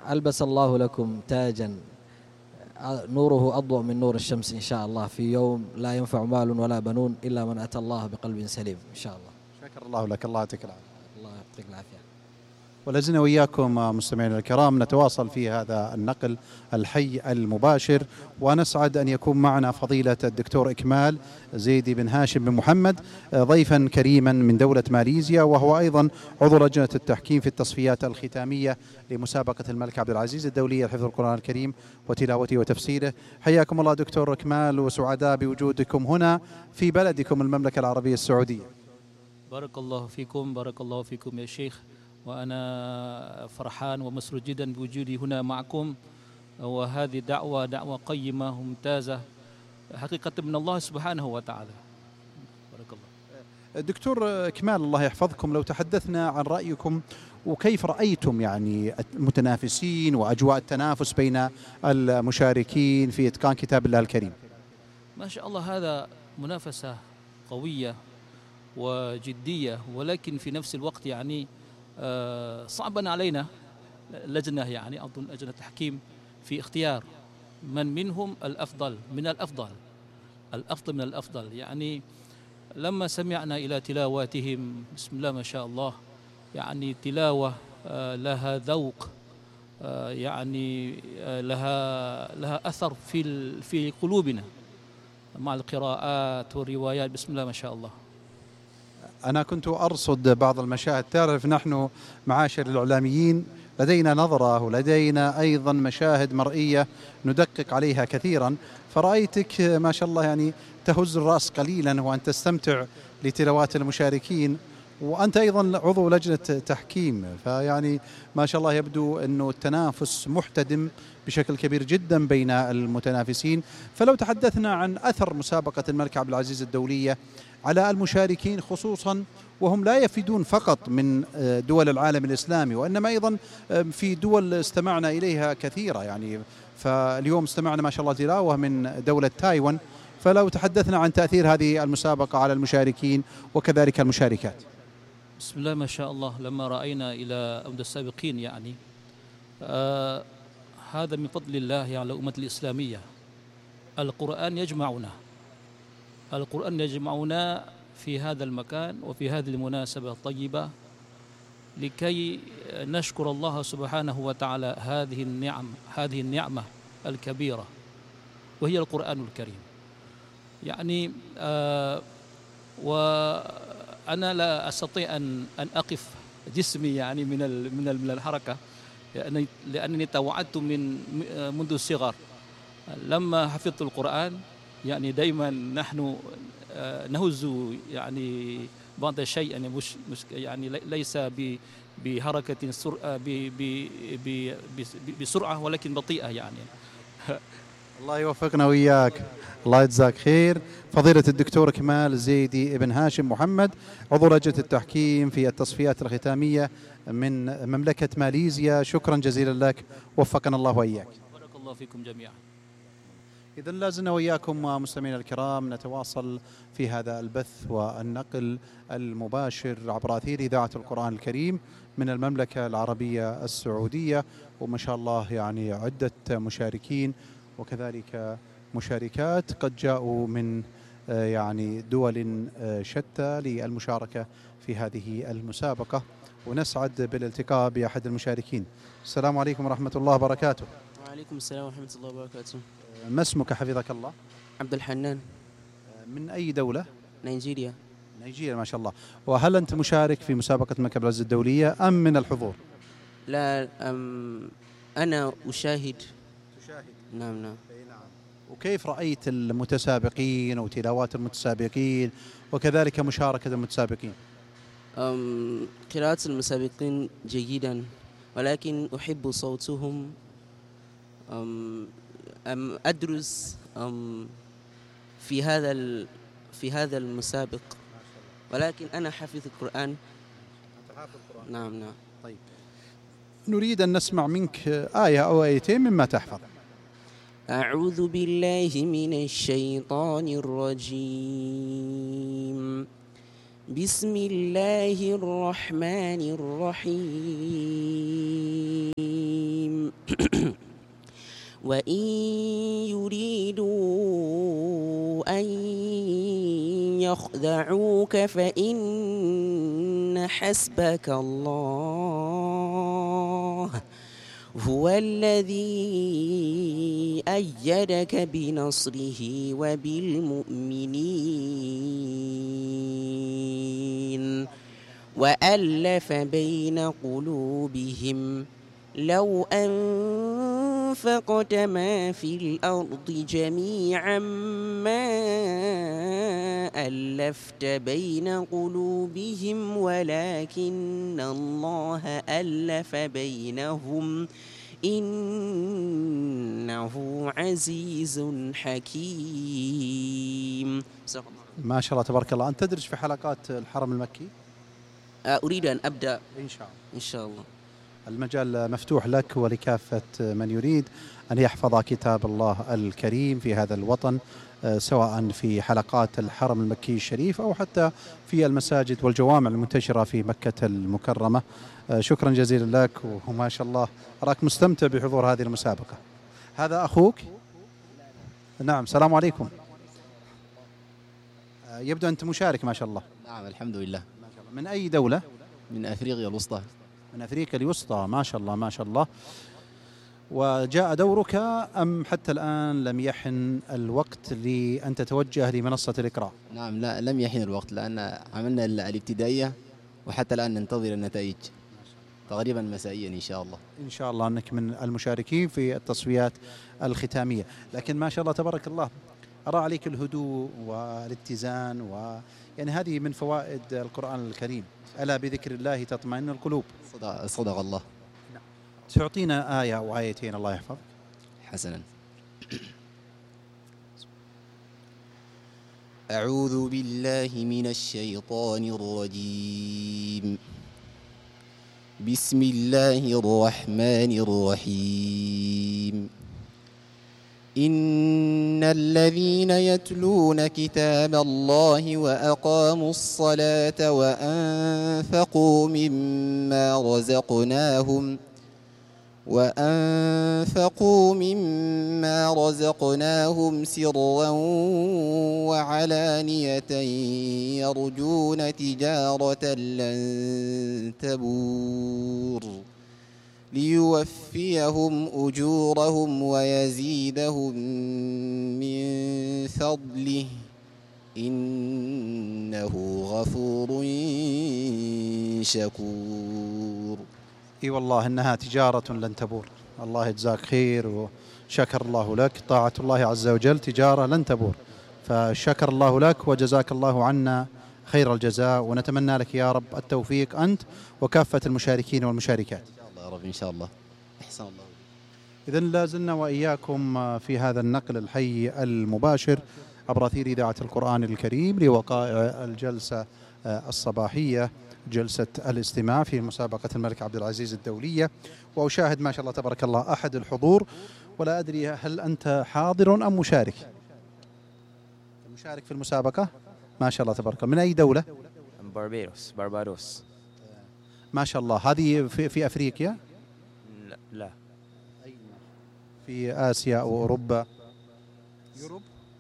ألبس الله لكم تاجا نوره أضوء من نور الشمس إن شاء الله، في يوم لا ينفع مال ولا بنون إلا من أتى الله بقلب سليم إن شاء الله. شكر الله لك، الله يعطيك العافية. الله يعطيك العافية. ولازلنا وإياكم مستمعينا الكرام نتواصل في هذا النقل الحي المباشر، ونسعد أن يكون معنا فضيلة الدكتور إكمال زيدي بن هاشم بن محمد ضيفا كريما من دولة ماليزيا، وهو أيضا عضو لجنة التحكيم في التصفيات الختامية لمسابقة الملك عبد العزيز الدولية لحفظ القرآن الكريم وتلاوته وتفسيره. حياكم الله دكتور إكمال، وسعداء بوجودكم هنا في بلدكم المملكة العربية السعودية. بارك الله فيكم، بارك الله فيكم يا شيخ، وأنا فرحان ومسرور جدا بوجودي هنا معكم، وهذه دعوة قيمة وممتازة حقيقة من الله سبحانه وتعالى. بارك الله. دكتور إكمال الله يحفظكم، لو تحدثنا عن رأيكم وكيف رأيتم يعني المتنافسين وأجواء التنافس بين المشاركين في إتقان كتاب الله الكريم. ما شاء الله، هذا منافسة قوية وجدية، ولكن في نفس الوقت يعني صعبا علينا لجنة، يعني أظن لجنة التحكيم في اختيار من منهم الأفضل من الأفضل، الأفضل من الأفضل. يعني لما سمعنا إلى تلاواتهم بسم الله ما شاء الله، يعني تلاوة لها ذوق، يعني لها أثر في قلوبنا مع القراءات والروايات بسم الله ما شاء الله. أنا كنت أرصد بعض المشاهد، تعرف نحن معاشر الإعلاميين لدينا نظرة ولدينا أيضا مشاهد مرئية ندقق عليها كثيرا، فرأيتك ما شاء الله يعني تهز الرأس قليلا وأن تستمتع لتلاوات المشاركين، وأنت أيضا عضو لجنة تحكيم، فيعني ما شاء الله يبدو أنه التنافس محتدم بشكل كبير جدا بين المتنافسين. فلو تحدثنا عن أثر مسابقة الملك عبد العزيز الدولية على المشاركين، خصوصا وهم لا يفيدون فقط من دول العالم الإسلامي، وإنما أيضا في دول استمعنا إليها كثيرة، يعني فاليوم استمعنا ما شاء الله تلاوة من دولة تايوان. فلو تحدثنا عن تأثير هذه المسابقة على المشاركين وكذلك المشاركات. بسم الله ما شاء الله، لما رأينا إلى أمد السابقين يعني هذا من فضل الله على الأمة الإسلامية. القرآن يجمعنا، القرآن يجمعنا في هذا المكان وفي هذه المناسبة الطيبة لكي نشكر الله سبحانه وتعالى هذه النعمة الكبيرة وهي القرآن الكريم. يعني وأنا لا أستطيع أن أقف جسمي يعني من الحركة، لأنني توعدت منذ الصغر لما حفظت القرآن، يعني دائما نحن نهز يعني بعض الشيء، يعني مش يعني ليس بحركة بسرعة ولكن بطيئة يعني. الله يوفقنا وإياك، الله يجزاك خير. فضيلة الدكتور كمال زيدي بن هاشم محمد، عضو لجنة التحكيم في التصفيات الختامية من مملكة ماليزيا، شكرا جزيلا لك، وفقنا الله وإياك. بارك الله فيكم جميعا. إذا لازلنا وإياكم مستمعينا الكرام نتواصل في هذا البث والنقل المباشر عبر أثير إذاعة القرآن الكريم من المملكة العربية السعودية، وما شاء الله يعني عدة مشاركين وكذلك مشاركات قد جاءوا من يعني دول شتى للمشاركة في هذه المسابقة، ونسعد بالالتقاء بأحد المشاركين. السلام عليكم ورحمة الله وبركاته. وعليكم السلام ورحمة الله وبركاته. ما اسمك حفظك الله؟ عبد الحنان. من أي دولة؟ نيجيريا. نيجيريا ما شاء الله. وهل أنت مشارك في مسابقة الملك عبد العزيز الدولية أم من الحضور؟ لا، أنا أشاهد. تشاهد؟ نعم. وكيف رأيت المتسابقين وتلاوات المتسابقين وكذلك مشاركة المتسابقين؟ قراءة المسابقين جيدا، ولكن أحب صوتهم. أدرس في هذا المسابق، ولكن أنا حافظ القرآن. نعم. طيب، نريد أن نسمع منك آية أو آيتين مما تحفظ. أعوذ بالله من الشيطان الرجيم. بسم الله الرحمن الرحيم. وإن يريدوا أن يخدعوك فإن حسبك الله هو الذي أيدك بنصره وبالمؤمنين وألف بين قلوبهم لو أنفقت ما في الأرض جميعا ما ألفت بين قلوبهم ولكن الله ألف بينهم إنه عزيز حكيم. ما شاء الله تبارك الله. أنت تدرس في حلقات الحرم المكي؟ أريد أن أبدأ إن شاء الله. إن شاء الله. المجال مفتوح لك ولكافة من يريد أن يحفظ كتاب الله الكريم في هذا الوطن، سواء في حلقات الحرم المكي الشريف أو حتى في المساجد والجوامع المنتشرة في مكة المكرمة. شكرا جزيلا لك، وما شاء الله أراك مستمتع بحضور هذه المسابقة. هذا أخوك؟ نعم. السلام عليكم. يبدو أنت مشارك ما شاء الله. نعم الحمد لله. ما شاء الله. من أي دولة؟ من أفريقيا الوسطى. من أفريقيا الوسطى. ما شاء الله ما شاء الله. وجاء دورك أم حتى الآن لم يحن الوقت لأن تتوجه لمنصة الإقراء؟ نعم، لا لم يحن الوقت لأن عملنا الابتدائية وحتى الآن ننتظر النتائج تقريبا مسائيا إن شاء الله. إن شاء الله أنك من المشاركين في التصفيات الختامية. لكن ما شاء الله تبارك الله أرى عليك الهدوء والاتزان، يعني هذه من فوائد القرآن الكريم، ألا بذكر الله تطمئن القلوب. صدق الله. تعطينا آية أو آيتين الله يحفظك. حسنا. أعوذ بالله من الشيطان الرجيم. بسم الله الرحمن الرحيم. إن الذين يتلون كتاب الله وأقاموا الصلاة وأنفقوا مما رزقناهم سرا وعلانية يرجون تجارة لن تبور ليوفيهم أجورهم ويزيدهم من فضله إنه غفور شكور. اي والله انها تجارة لن تبور. الله يجزاك خير وشكر الله لك. طاعة الله عز وجل تجارة لن تبور، فشكر الله لك وجزاك الله عنا خير الجزاء، ونتمنى لك يا رب التوفيق أنت وكافة المشاركين والمشاركات. إن شاء الله يا رب إن شاء الله. أحسن الله. إذن لازلنا وإياكم في هذا النقل الحي المباشر عبر أثير إذاعة القرآن الكريم لوقائع الجلسة الصباحية، جلسة الاستماع في مسابقة الملك عبد العزيز الدولية. وأشاهد ما شاء الله تبارك الله أحد الحضور، ولا أدري هل أنت حاضر أم مشارك؟ مشارك في المسابقة ما شاء الله تبارك الله. من أي دولة؟ باربادوس. ما شاء الله. هذه في أفريقيا؟ لا في آسيا أو أوروبا؟ يوروب؟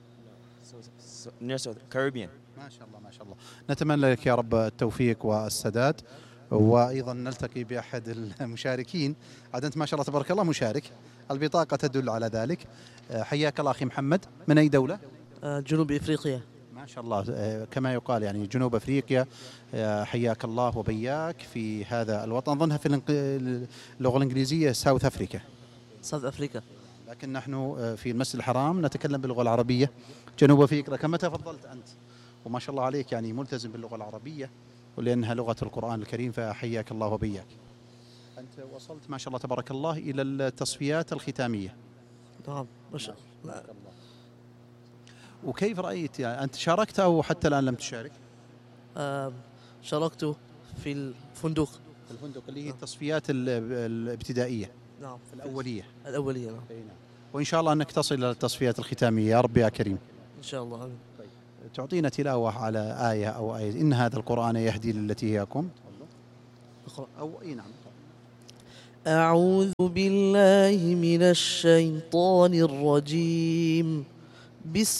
كاريبيان. ما شاء الله ما شاء الله. نتمنى لك يا رب التوفيق والسداد، وأيضا نلتقي بأحد المشاركين. عاد أنت ما شاء الله تبارك الله مشارك، البطاقة تدل على ذلك. حياك الله أخي محمد. من أي دولة؟ جنوب إفريقيا. ما شاء الله. كما يقال يعني جنوب أفريقيا. حياك الله وبياك في هذا الوطن. أظنها في اللغة الإنجليزية ساوث أفريقيا. لكن نحن في المسجد الحرام نتكلم باللغة العربية. جنوب أفريقيا كما تفضلت أنت، وما شاء الله عليك يعني ملتزم باللغة العربية ولأنها لغة القرآن الكريم، فحياك الله وبياك. أنت وصلت ما شاء الله تبارك الله إلى التصفيات الختامية. نعم ما شاء الله. وكيف رأيت يعني أنت شاركت أو حتى الآن لم تشارك؟ شاركت في الفندق. اللي هي التصفيات الابتدائية. نعم في الأولية. نعم. وإن شاء الله أنك تصل إلى التصفيات الختامية يا رب يا كريم. إن شاء الله. آمين. تعطينا تلاوة على آية أو آية. إن هذا القرآن يهدي للتي هي أقوم. أو أي نعم. أعوذ بالله من الشيطان الرجيم. بسم